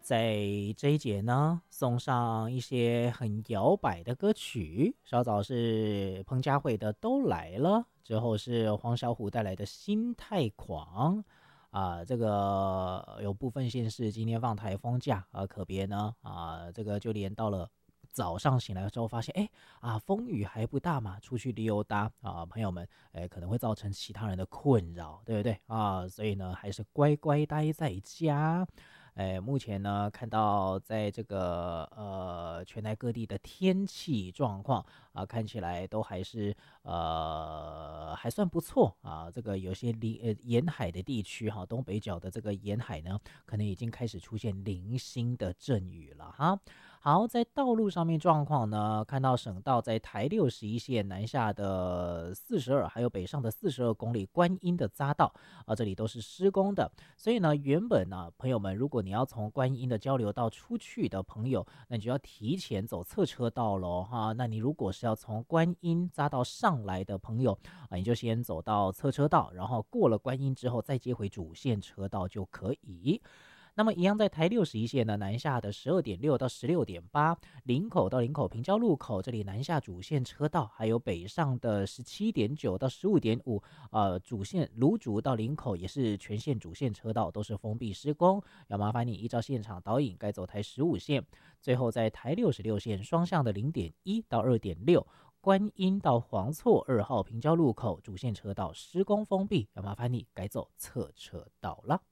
在这一节呢，送上一些很摇摆的歌曲。稍早是彭佳慧的《都来了》，之后是黄小琥带来的《心太狂》。这个有部分县市今天放台风假，可别呢，这个就连到了早上醒来之后发现，风雨还不大嘛，出去溜达朋友们，可能会造成其他人的困扰，对不对所以呢，还是乖乖待在家。目前呢，看到在这个全台各地的天气状况看起来都还是还算不错这个有些沿海的地区东北角的这个沿海呢，可能已经开始出现零星的阵雨了哈。好，在道路上面状况呢，看到省道在台61线南下的42，还有北上的42公里观音的匝道这里都是施工的，所以呢，原本呢，朋友们，如果你要从观音的交流道出去的朋友，那你就要提前走侧车道咯哈。那你如果是要从观音匝道上来的朋友你就先走到侧车道，然后过了观音之后再接回主线车道就可以。那么一样在台61线呢，南下的12.6到16.8，林口到林口平交路口这里南下主线车道，还有北上的17.9到15.5，主线芦竹到林口也是全线主线车道都是封闭施工，要麻烦你依照现场导引该走台15线。最后在台66线双向的0.1到2.6。观音到黄厝2号平交路口主线车道施工封闭，要麻烦你改走侧车道了。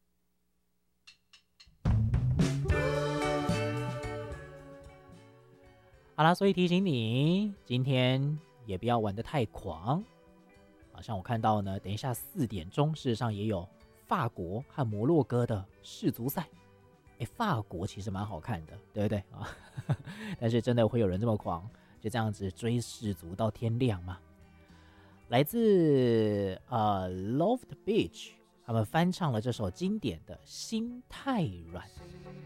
好啦，所以提醒你，今天也不要玩得太狂像我看到呢，等一下4点钟，事实上也有法国和摩洛哥的世足赛。法国其实蛮好看的，对不对但是真的会有人这么狂，就这样子追世足到天亮吗？来自Loft Beach，他们翻唱了这首经典的《心太软》。